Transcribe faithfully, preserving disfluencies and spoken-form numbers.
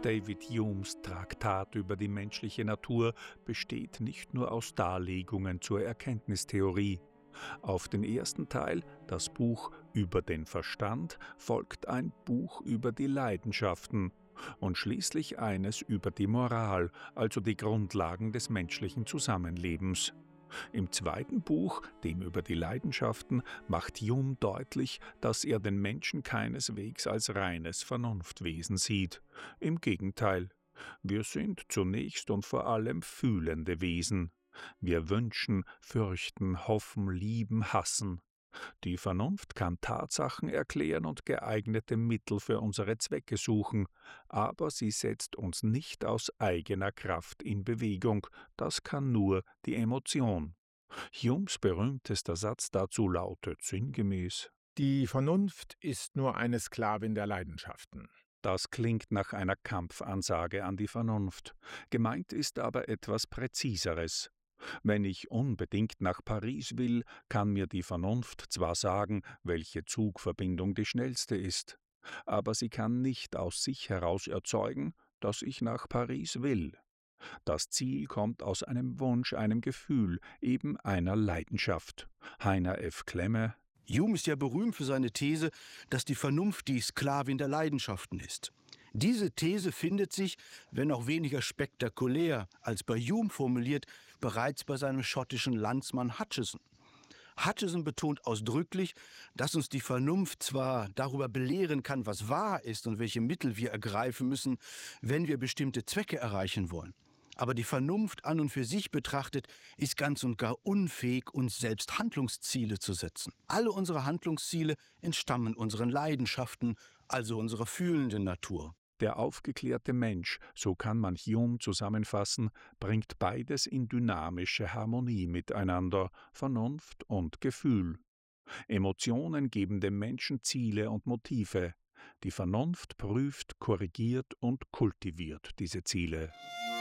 David Humes Traktat über die menschliche Natur besteht nicht nur aus Darlegungen zur Erkenntnistheorie. Auf den ersten Teil, das Buch über den Verstand, folgt ein Buch über die Leidenschaften und schließlich eines über die Moral, also die Grundlagen des menschlichen Zusammenlebens. Im zweiten Buch, dem über die Leidenschaften, macht Hume deutlich, dass er den Menschen keineswegs als reines Vernunftwesen sieht. Im Gegenteil, wir sind zunächst und vor allem fühlende Wesen. Wir wünschen, fürchten, hoffen, lieben, hassen. Die Vernunft kann Tatsachen erklären und geeignete Mittel für unsere Zwecke suchen, aber sie setzt uns nicht aus eigener Kraft in Bewegung, das kann nur die Emotion. Humes berühmtester Satz dazu lautet sinngemäß: Die Vernunft ist nur eine Sklavin der Leidenschaften. Das klingt nach einer Kampfansage an die Vernunft. Gemeint ist aber etwas Präziseres. Wenn ich unbedingt nach Paris will, kann mir die Vernunft zwar sagen, welche Zugverbindung die schnellste ist, aber sie kann nicht aus sich heraus erzeugen, dass ich nach Paris will. Das Ziel kommt aus einem Wunsch, einem Gefühl, eben einer Leidenschaft. Heiner F. Klemme. Hume ist ja berühmt für seine These, dass die Vernunft die Sklavin der Leidenschaften ist. Diese These findet sich, wenn auch weniger spektakulär als bei Hume formuliert, bereits bei seinem schottischen Landsmann Hutcheson. Hutcheson betont ausdrücklich, dass uns die Vernunft zwar darüber belehren kann, was wahr ist und welche Mittel wir ergreifen müssen, wenn wir bestimmte Zwecke erreichen wollen. Aber die Vernunft an und für sich betrachtet ist ganz und gar unfähig, uns selbst Handlungsziele zu setzen. Alle unsere Handlungsziele entstammen unseren Leidenschaften, also unserer fühlenden Natur. Der aufgeklärte Mensch, so kann man Hume zusammenfassen, bringt beides in dynamische Harmonie miteinander, Vernunft und Gefühl. Emotionen geben dem Menschen Ziele und Motive. Die Vernunft prüft, korrigiert und kultiviert diese Ziele.